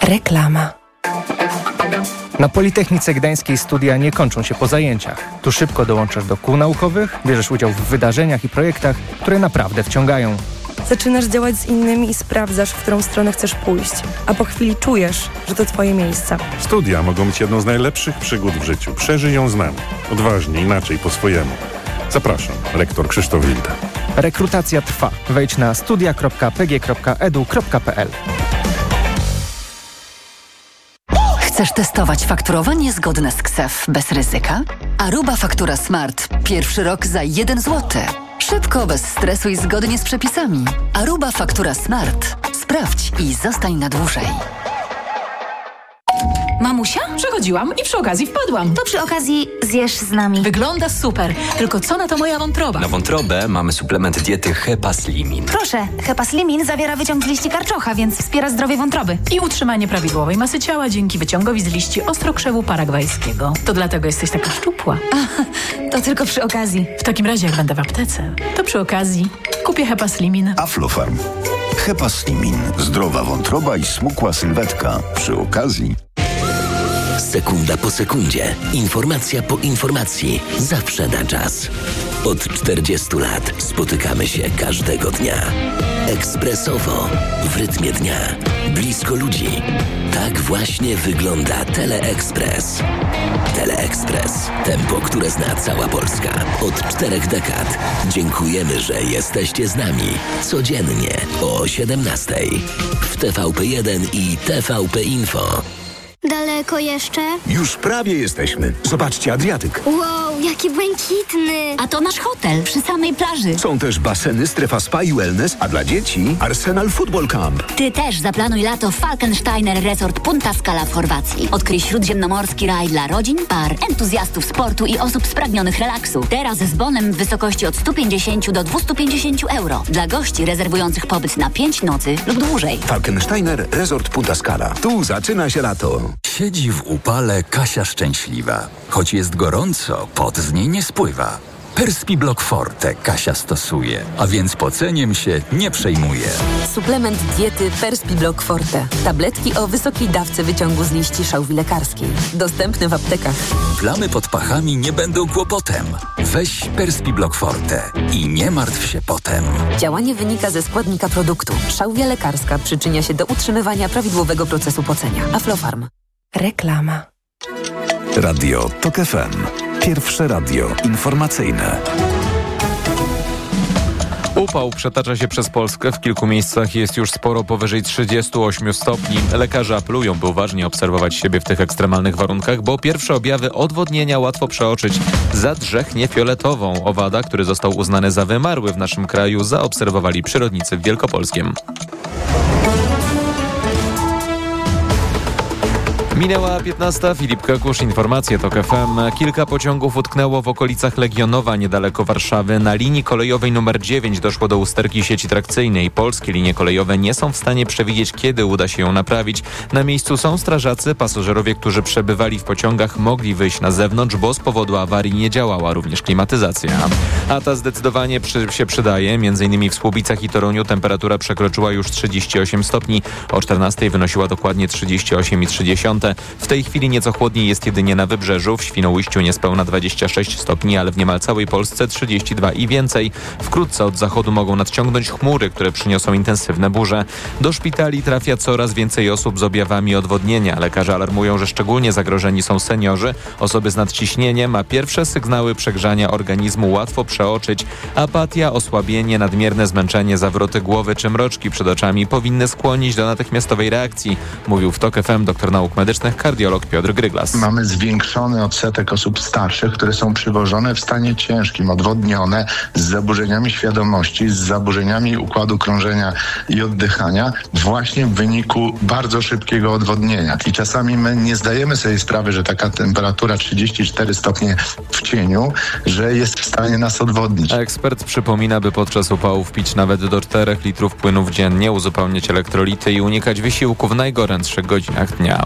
Reklama. Na Politechnice Gdańskiej studia nie kończą się po zajęciach. Tu szybko dołączasz do kół naukowych, bierzesz udział w wydarzeniach i projektach, które naprawdę wciągają. Zaczynasz działać z innymi i sprawdzasz, w którą stronę chcesz pójść. A po chwili czujesz, że to twoje miejsce. Studia mogą być jedną z najlepszych przygód w życiu. Przeżyj ją z nami. Odważnie, inaczej, po swojemu. Zapraszam, rektor Krzysztof Wilde. Rekrutacja trwa. Wejdź na studia.pg.edu.pl. Chcesz testować fakturowanie zgodne z KSEF bez ryzyka? Aruba Faktura Smart. Pierwszy rok za 1 zł. Szybko, bez stresu i zgodnie z przepisami. Aruba Faktura Smart. Sprawdź i zostań na dłużej. Mamusia? Przechodziłam i przy okazji wpadłam. To przy okazji zjesz z nami. Wygląda super. Tylko co na to moja wątroba? Na wątrobę mamy suplement diety Hepaslimin. Proszę, Hepaslimin zawiera wyciąg z liści karczocha, więc wspiera zdrowie wątroby. I utrzymanie prawidłowej masy ciała dzięki wyciągowi z liści ostrokrzewu paragwajskiego. To dlatego jesteś taka szczupła. To tylko przy okazji. W takim razie, jak będę w aptece, to przy okazji kupię Hepaslimin. Aflofarm. Hepaslimin. Zdrowa wątroba i smukła sylwetka. Przy okazji. Sekunda po sekundzie, informacja po informacji, zawsze na czas. Od 40 lat spotykamy się każdego dnia. Ekspresowo, w rytmie dnia, blisko ludzi. Tak właśnie wygląda Teleekspres. Teleekspres. Tempo, które zna cała Polska. Od 4 dekad. Dziękujemy, że jesteście z nami. Codziennie o 17:00 w TVP1 i TVP Info. Daleko jeszcze? Już prawie jesteśmy. Zobaczcie, Adriatyk. Wow, jaki błękitny. A to nasz hotel przy samej plaży. Są też baseny, strefa spa i wellness, a dla dzieci Arsenal Football Camp. Ty też zaplanuj lato w Falkensteiner Resort Punta Scala w Chorwacji. Odkryj śródziemnomorski raj dla rodzin, par, entuzjastów sportu i osób spragnionych relaksu. Teraz z bonem w wysokości od 150 do 250 euro. Dla gości rezerwujących pobyt na 5 nocy lub dłużej. Falkensteiner Resort Punta Scala. Tu zaczyna się lato. Siedzi w upale Kasia szczęśliwa. Choć jest gorąco, pot z niej nie spływa. Perspiblock Forte Kasia stosuje, a więc poceniem się nie przejmuje. Suplement diety Perspiblock Forte. Tabletki o wysokiej dawce wyciągu z liści szałwi lekarskiej. Dostępne w aptekach. Plamy pod pachami nie będą kłopotem. Weź Perspiblock Forte i nie martw się potem. Działanie wynika ze składnika produktu. Szałwia lekarska przyczynia się do utrzymywania prawidłowego procesu pocenia. Aflofarm. Reklama. Radio TOK FM. Pierwsze radio informacyjne. Upał przetacza się przez Polskę. W kilku miejscach jest już sporo powyżej 38 stopni. Lekarze apelują, by uważnie obserwować siebie w tych ekstremalnych warunkach, bo pierwsze objawy odwodnienia łatwo przeoczyć. Zadrzechnie fioletową. Owada, który został uznany za wymarły w naszym kraju, zaobserwowali przyrodnicy w Wielkopolskiem. Minęła 15:00, Filip Kakusz, informacje TOK FM. Kilka pociągów utknęło w okolicach Legionowa, niedaleko Warszawy. Na linii kolejowej nr 9 doszło do usterki sieci trakcyjnej. Polskie linie kolejowe nie są w stanie przewidzieć, kiedy uda się ją naprawić. Na miejscu są strażacy. Pasażerowie, którzy przebywali w pociągach, mogli wyjść na zewnątrz, bo z powodu awarii nie działała również klimatyzacja. A ta zdecydowanie się przydaje. Między innymi w Słubicach i Toruniu temperatura przekroczyła już 38 stopni. O 14:00 wynosiła dokładnie 38,3. W tej chwili nieco chłodniej jest jedynie na Wybrzeżu. W Świnoujściu niespełna 26 stopni, ale w niemal całej Polsce 32 i więcej. Wkrótce od zachodu mogą nadciągnąć chmury, które przyniosą intensywne burze. Do szpitali trafia coraz więcej osób z objawami odwodnienia. Lekarze alarmują, że szczególnie zagrożeni są seniorzy, osoby z nadciśnieniem, a pierwsze sygnały przegrzania organizmu łatwo przeoczyć. Apatia, osłabienie, nadmierne zmęczenie, zawroty głowy czy mroczki przed oczami powinny skłonić do natychmiastowej reakcji, mówił w TOK FM doktor nauk medycznych kardiolog Piotr Gryglas. Mamy zwiększony odsetek osób starszych, które są przywożone w stanie ciężkim, odwodnione, z zaburzeniami świadomości, z zaburzeniami układu krążenia i oddychania, właśnie w wyniku bardzo szybkiego odwodnienia. I czasami my nie zdajemy sobie sprawy, że taka temperatura 34 stopnie w cieniu, że jest w stanie nas odwodnić. Ekspert przypomina, by podczas upałów pić nawet do 4 litrów płynów dziennie, uzupełniać elektrolity i unikać wysiłku w najgorętszych godzinach dnia.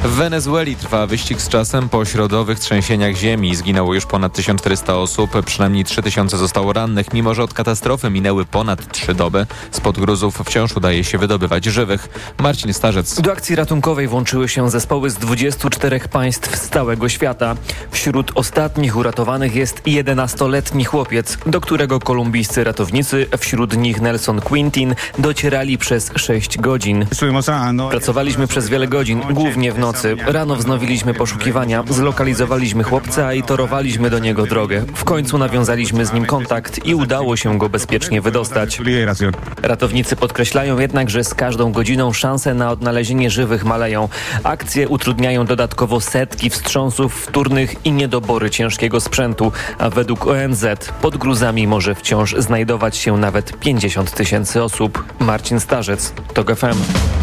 W Wenezueli trwa wyścig z czasem po środowych trzęsieniach ziemi. Zginęło już ponad 1400 osób, przynajmniej 3000 zostało rannych, mimo że od katastrofy minęły ponad 3 doby. Spod gruzów wciąż udaje się wydobywać żywych. Marcin Starzec. Do akcji ratunkowej włączyły się zespoły z 24 państw z całego świata. Wśród ostatnich uratowanych jest 11-letni chłopiec, do którego kolumbijscy ratownicy, wśród nich Nelson Quintin, docierali przez 6 godzin. Pracowaliśmy przez wiele godzin, głównie w nocy. Rano wznowiliśmy poszukiwania, zlokalizowaliśmy chłopca i torowaliśmy do niego drogę. W końcu nawiązaliśmy z nim kontakt i udało się go bezpiecznie wydostać. Ratownicy podkreślają jednak, że z każdą godziną szanse na odnalezienie żywych maleją. Akcje utrudniają dodatkowo setki wstrząsów wtórnych i niedobory ciężkiego sprzętu, a według ONZ pod gruzami może wciąż znajdować się nawet 50 000 osób. Marcin Starzec, TOK FM.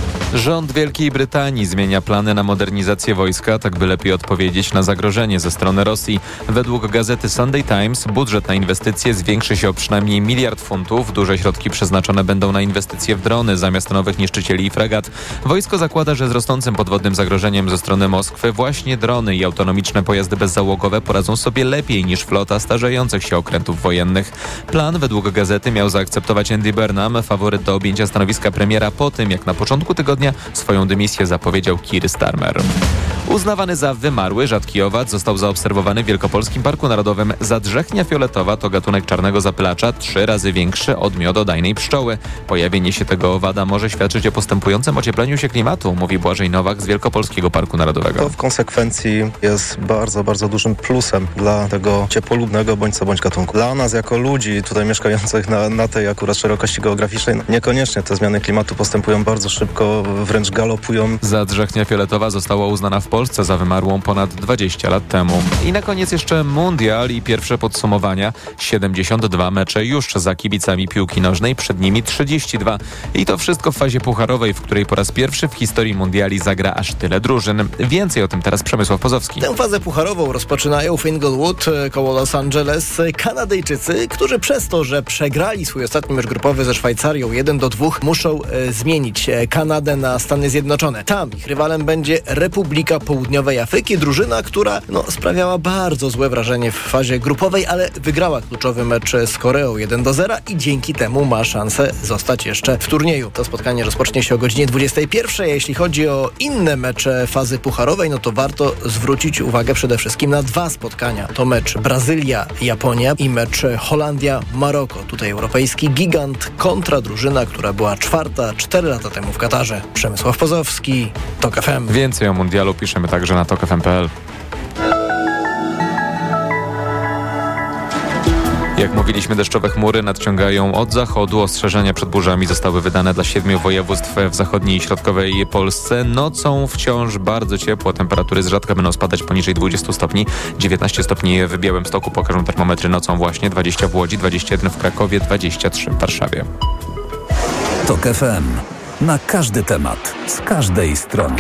Rząd Wielkiej Brytanii zmienia plany na modernizację wojska, tak by lepiej odpowiedzieć na zagrożenie ze strony Rosji. Według gazety Sunday Times budżet na inwestycje zwiększy się o przynajmniej 1 miliard funtów. Duże środki przeznaczone będą na inwestycje w drony zamiast nowych niszczycieli i fregat. Wojsko zakłada, że z rosnącym podwodnym zagrożeniem ze strony Moskwy właśnie drony i autonomiczne pojazdy bezzałogowe poradzą sobie lepiej niż flota starzejących się okrętów wojennych. Plan według gazety miał zaakceptować Andy Burnham, faworyt do objęcia stanowiska premiera po tym, jak na początku tygodnia swoją dymisję zapowiedział Keir Starmer. Uznawany za wymarły rzadki owad został zaobserwowany w Wielkopolskim Parku Narodowym. Zadrzechnia fioletowa to gatunek czarnego zapylacza 3 razy większy od miododajnej pszczoły. Pojawienie się tego owada może świadczyć o postępującym ociepleniu się klimatu, mówi Błażej Nowak z Wielkopolskiego Parku Narodowego. To w konsekwencji jest bardzo, bardzo dużym plusem dla tego ciepłolubnego bądź co bądź gatunku. Dla nas jako ludzi tutaj mieszkających na tej akurat szerokości geograficznej niekoniecznie te zmiany klimatu postępują bardzo szybko, wręcz galopują. Zadrzechnia fioletowa została uznana w Polsce za wymarłą ponad 20 lat temu. I na koniec jeszcze mundial i pierwsze podsumowania. 72 mecze już za kibicami piłki nożnej, przed nimi 32. I to wszystko w fazie pucharowej, w której po raz pierwszy w historii mundiali zagra aż tyle drużyn. Więcej o tym teraz Przemysław Pozowski. Tę fazę pucharową rozpoczynają w Inglewood koło Los Angeles Kanadyjczycy, którzy przez to, że przegrali swój ostatni mecz grupowy ze Szwajcarią 1-2, muszą zmienić Kanadę na Stany Zjednoczone. Tam ich rywalem będzie Republika Południowej Afryki, drużyna, która sprawiała bardzo złe wrażenie w fazie grupowej, ale wygrała kluczowy mecz z Koreą 1-0 i dzięki temu ma szansę zostać jeszcze w turnieju. To spotkanie rozpocznie się o godzinie 21. Jeśli chodzi o inne mecze fazy pucharowej, to warto zwrócić uwagę przede wszystkim na 2 spotkania. To mecz Brazylia-Japonia i mecz Holandia-Maroko. Tutaj europejski gigant kontra drużyna, która była 4. 4 lata temu w Katarze. Przemysław Pozowski, TOK FM. Więcej o mundialu piszemy także na tokfm.pl. Jak mówiliśmy, deszczowe chmury nadciągają od zachodu. Ostrzeżenia przed burzami zostały wydane dla 7 województw w zachodniej i środkowej Polsce. Nocą wciąż bardzo ciepło. Temperatury zrzadka będą spadać poniżej 20 stopni. 19 stopni w Białymstoku pokażą termometry nocą właśnie. 20 w Łodzi, 21 w Krakowie, 23 w Warszawie. TOK FM. Na każdy temat, z każdej strony.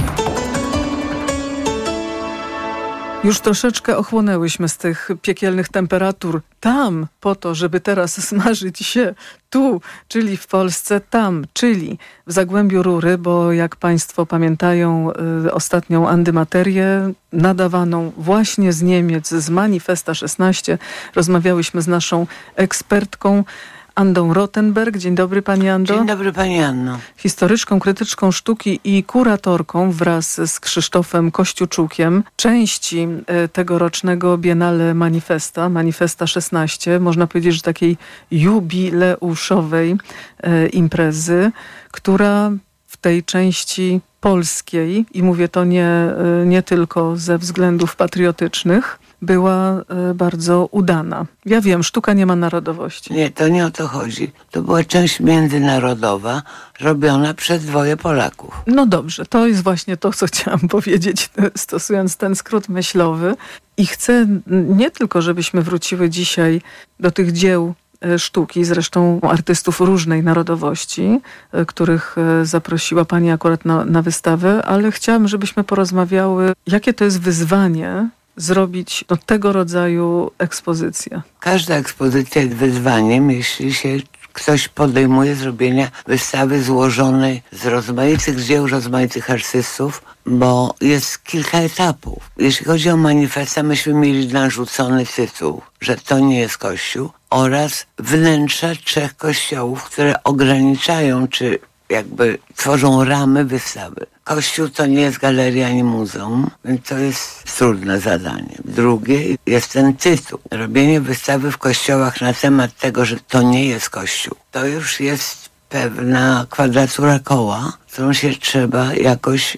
Już troszeczkę ochłonęłyśmy z tych piekielnych temperatur tam po to, żeby teraz smażyć się tu, czyli w Polsce, tam, czyli w Zagłębiu Rury, bo jak Państwo pamiętają ostatnią antymaterię nadawaną właśnie z Niemiec, z Manifesta 16, rozmawiałyśmy z naszą ekspertką Andą Rothenberg. Dzień dobry Pani Ando. Dzień dobry Pani Anno. Historyczką, krytyczką sztuki i kuratorką wraz z Krzysztofem Kościuczukiem części tegorocznego Biennale Manifesta 16, można powiedzieć, że takiej jubileuszowej imprezy, która w tej części polskiej, i mówię to nie tylko ze względów patriotycznych, była bardzo udana. Ja wiem, sztuka nie ma narodowości. Nie, to nie o to chodzi. To była część międzynarodowa, robiona przez 2 Polaków. No dobrze, to jest właśnie to, co chciałam powiedzieć, stosując ten skrót myślowy. I chcę nie tylko, żebyśmy wróciły dzisiaj do tych dzieł sztuki, zresztą artystów różnej narodowości, których zaprosiła Pani akurat na wystawę, ale chciałam, żebyśmy porozmawiały, jakie to jest wyzwanie zrobić tego rodzaju ekspozycję. Każda ekspozycja jest wyzwaniem, jeśli się ktoś podejmuje zrobienia wystawy złożonej z rozmaitych dzieł, rozmaitych artystów, bo jest kilka etapów. Jeśli chodzi o manifesta, myśmy mieli narzucony tytuł, że to nie jest kościół, oraz wnętrza 3 kościołów, które ograniczają, czy jakby tworzą ramy wystawy. Kościół to nie jest galeria ani muzeum, więc to jest trudne zadanie. Drugie jest ten tytuł. Robienie wystawy w kościołach na temat tego, że to nie jest kościół, to już jest pewna kwadratura koła, którą się trzeba jakoś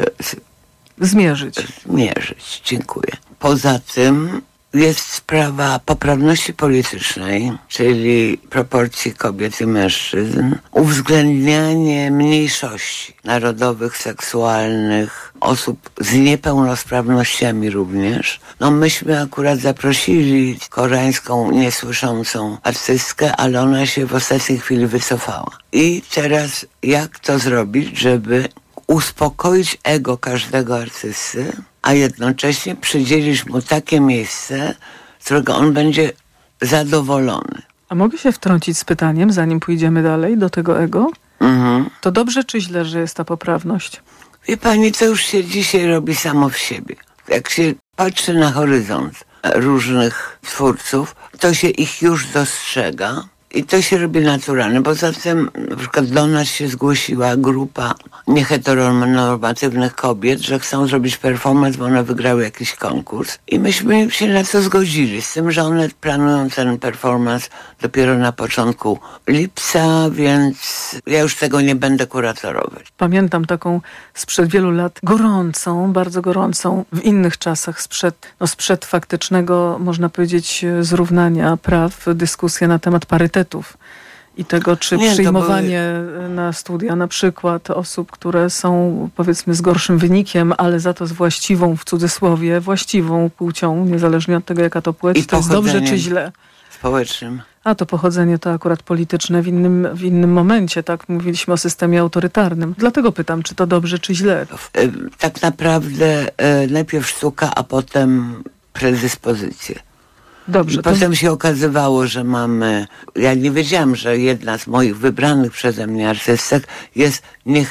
zmierzyć. Dziękuję. Poza tym jest sprawa poprawności politycznej, czyli proporcji kobiet i mężczyzn, uwzględnianie mniejszości narodowych, seksualnych, osób z niepełnosprawnościami również. No myśmy akurat zaprosili koreańską, niesłyszącą artystkę, ale ona się w ostatniej chwili wycofała. I teraz jak to zrobić, żeby uspokoić ego każdego artysty, a jednocześnie przydzielić mu takie miejsce, z którego on będzie zadowolony. A mogę się wtrącić z pytaniem, zanim pójdziemy dalej do tego ego? To dobrze czy źle, że jest ta poprawność? Wie pani, to już się dzisiaj robi samo w siebie. Jak się patrzy na horyzont różnych twórców, to się ich już dostrzega. I to się robi naturalne, bo zatem na przykład do nas się zgłosiła grupa nieheteronormatywnych kobiet, że chcą zrobić performance, bo one wygrały jakiś konkurs. I myśmy się na to zgodzili, z tym, że one planują ten performance dopiero na początku lipca, więc ja już tego nie będę kuratorować. Pamiętam taką sprzed wielu lat gorącą, bardzo gorącą, w innych czasach sprzed faktycznego, można powiedzieć, zrównania praw, dyskusję na temat parytetu. I tego, czy przyjmowanie na studia na przykład osób, które są powiedzmy z gorszym wynikiem, ale za to z właściwą, w cudzysłowie, właściwą płcią, niezależnie od tego, jaka to płeć, to jest dobrze czy źle. Społecznym. A to pochodzenie to akurat polityczne w innym momencie, tak? Mówiliśmy o systemie autorytarnym. Dlatego pytam, czy to dobrze czy źle. Tak naprawdę najpierw sztuka, a potem predyspozycje. Dobrze. I potem się okazywało, że mamy... Ja nie wiedziałam, że jedna z moich wybranych przeze mnie artystek jest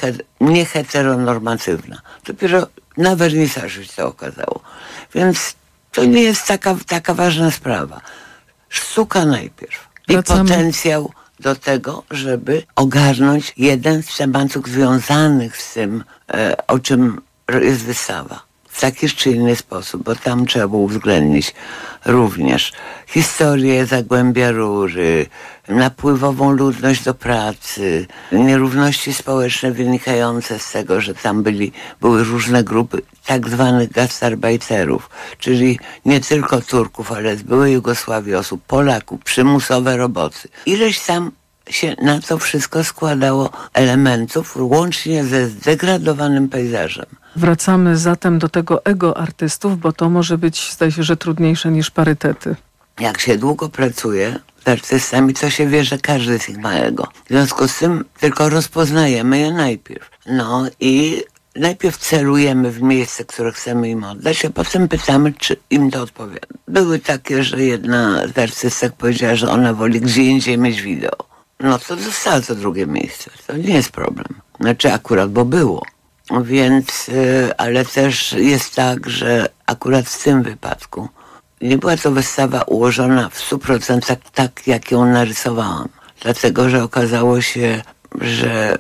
nieheteronormatywna. Dopiero na wernisażu się to okazało. Więc to nie jest taka ważna sprawa. Sztuka najpierw. Wracamy. I potencjał do tego, żeby ogarnąć jeden z tematów związanych z tym, o czym jest wystawa. W taki czy inny sposób, bo tam trzeba było uwzględnić również historię Zagłębia Rury, napływową ludność do pracy, nierówności społeczne wynikające z tego, że tam były różne grupy tak zwanych gastarbeiterów, czyli nie tylko Turków, ale z byłej Jugosławii osób, Polaków, przymusowe roboty. Ileś tam się na to wszystko składało elementów, łącznie ze zdegradowanym pejzażem. Wracamy zatem do tego ego artystów, bo to może być, zdaje się, że trudniejsze niż parytety. Jak się długo pracuje z artystami, to się wie, że każdy z nich ma ego. W związku z tym tylko rozpoznajemy je najpierw. No i najpierw celujemy w miejsce, które chcemy im oddać, a potem pytamy, czy im to odpowiada. Były takie, że jedna z artystek powiedziała, że ona woli gdzie indziej mieć wideo. No to zostało to drugie miejsce. To nie jest problem. Znaczy akurat, bo było. Więc, ale też jest tak, że akurat w tym wypadku nie była to wystawa ułożona w 100% tak, jak ją narysowałam. Dlatego, że okazało się, że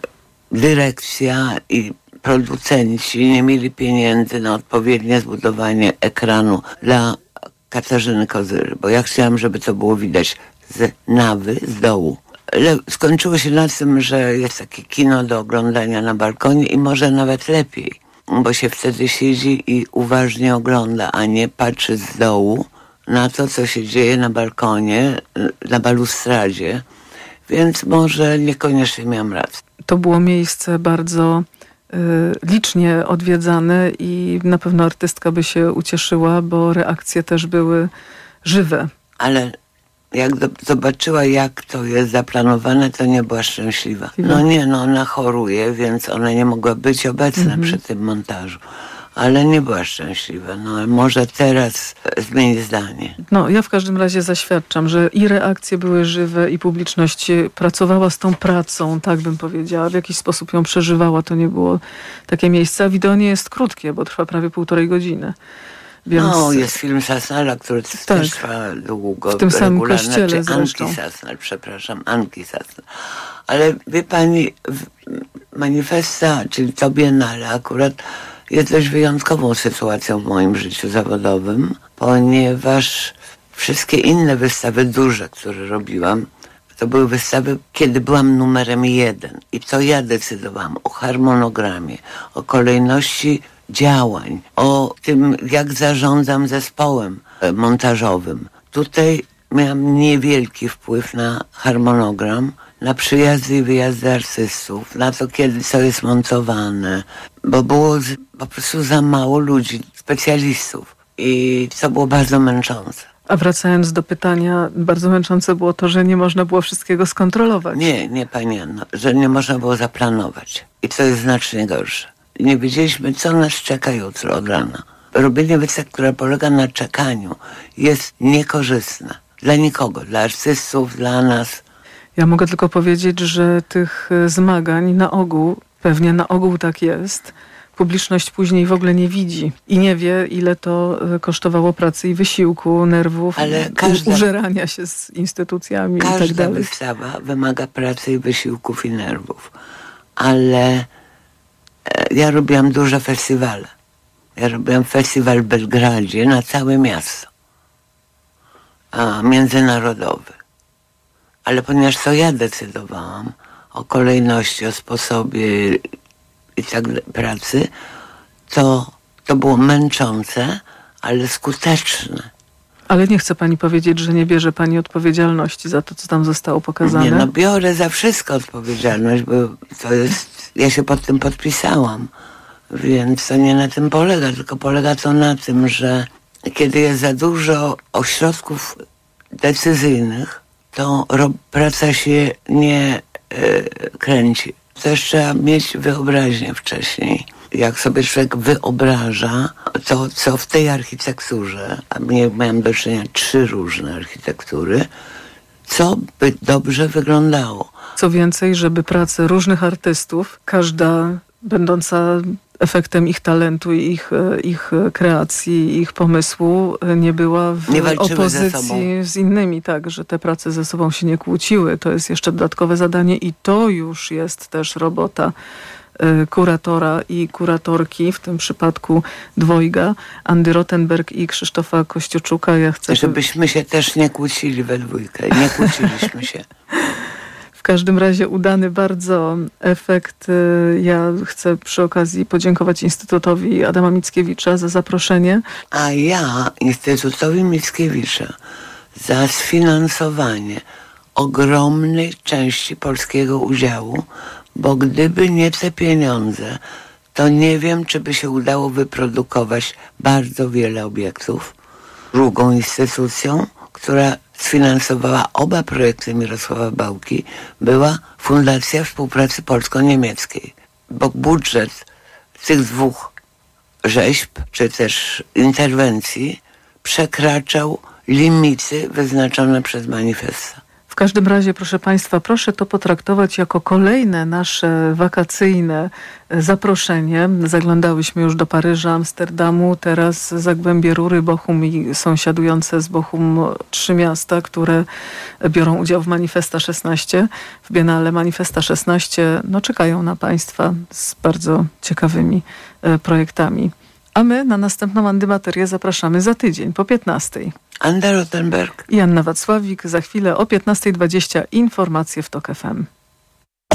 dyrekcja i producenci nie mieli pieniędzy na odpowiednie zbudowanie ekranu dla Katarzyny Kozyry, bo ja chciałam, żeby to było widać z nawy, z dołu. Ale skończyło się na tym, że jest takie kino do oglądania na balkonie i może nawet lepiej, bo się wtedy siedzi i uważnie ogląda, a nie patrzy z dołu na to, co się dzieje na balkonie, na balustradzie, więc może niekoniecznie miałam rację. To było miejsce bardzo licznie odwiedzane i na pewno artystka by się ucieszyła, bo reakcje też były żywe. Ale jak zobaczyła, jak to jest zaplanowane, to nie była szczęśliwa. No nie, no ona choruje, więc ona nie mogła być obecna przy tym montażu. ale nie była szczęśliwa. No może teraz zmieni zdanie. No, ja w każdym razie zaświadczam, że i reakcje były żywe, i publiczność pracowała z tą pracą, tak bym powiedziała. W jakiś sposób ją przeżywała. To nie było takie miejsce. A wideo nie jest krótkie, bo trwa prawie 1,5 godziny. Więc... No, jest film Sasnala, który też trwa długo. W tym samym kościele zresztą. Anki Sasnal. Ale wie pani, manifesta, czyli to Biennale akurat jest dość wyjątkową sytuacją w moim życiu zawodowym, ponieważ wszystkie inne wystawy duże, które robiłam, to były wystawy, kiedy byłam numerem 1. I to ja decydowałam o harmonogramie, o kolejności działań, o tym, jak zarządzam zespołem montażowym. Tutaj miałam niewielki wpływ na harmonogram, na przyjazdy i wyjazdy artystów, na to, kiedy co jest montowane, bo było po prostu za mało ludzi, specjalistów. I to było bardzo męczące. A wracając do pytania, bardzo męczące było to, że nie można było wszystkiego skontrolować. Nie, pani Anno, że nie można było zaplanować. I to jest znacznie gorsze. Nie wiedzieliśmy, co nas czeka jutro od rana. Robienie wystaw, które polega na czekaniu, jest niekorzystne. Dla nikogo, dla artystów, dla nas. Ja mogę tylko powiedzieć, że tych zmagań pewnie na ogół tak jest, publiczność później w ogóle nie widzi i nie wie, ile to kosztowało pracy i wysiłku, nerwów, użerania się z instytucjami i tak dalej. Każda wystawa wymaga pracy i wysiłków i nerwów. Ale ja robiłam duże festiwale. Ja robiłam festiwal w Belgradzie na całe miasto. Międzynarodowy. Ale ponieważ to ja decydowałam o kolejności, o sposobie i tak pracy, to było męczące, ale skuteczne. Ale nie chce pani powiedzieć, że nie bierze pani odpowiedzialności za to, co tam zostało pokazane? Nie, biorę za wszystko odpowiedzialność, bo to jest, ja się pod tym podpisałam. Więc to nie na tym polega, tylko polega to na tym, że kiedy jest za dużo ośrodków decyzyjnych, to praca się nie kręci. Też trzeba mieć wyobraźnię wcześniej. Jak sobie człowiek wyobraża to, co w tej architekturze, a miałem do czynienia 3 różne architektury, co by dobrze wyglądało. Co więcej, żeby prace różnych artystów, każda będąca efektem ich talentu i ich kreacji, ich pomysłu, nie była w opozycji z innymi, tak, że te prace ze sobą się nie kłóciły. To jest jeszcze dodatkowe zadanie i to już jest też robota kuratora i kuratorki, w tym przypadku dwojga, Andy Rothenberg i Krzysztofa Kościuczuka. Ja chcę, żebyśmy się też nie kłócili we dwójkę. Nie kłóciliśmy się. W każdym razie udany bardzo efekt. Ja chcę przy okazji podziękować Instytutowi Adama Mickiewicza za zaproszenie. A ja Instytutowi Mickiewicza za sfinansowanie ogromnej części polskiego udziału, bo gdyby nie te pieniądze, to nie wiem, czy by się udało wyprodukować bardzo wiele obiektów. Drugą instytucją, która sfinansowała oba projekty Mirosława Bałki, była Fundacja Współpracy Polsko-Niemieckiej. Bo budżet tych 2 rzeźb, czy też interwencji przekraczał limity wyznaczone przez manifesta. W każdym razie, proszę Państwa, proszę to potraktować jako kolejne nasze wakacyjne zaproszenie. Zaglądałyśmy już do Paryża, Amsterdamu, teraz Zagłębie Rury, Bochum i sąsiadujące z Bochum 3 miasta, które biorą udział w Manifesta 16. W Biennale Manifesta 16 czekają na Państwa z bardzo ciekawymi projektami. A my na następną antymaterię zapraszamy za tydzień po 15:00. Anda Rothenberg i Anna Wacławik. Za chwilę o 15:20 informacje w TOK FM.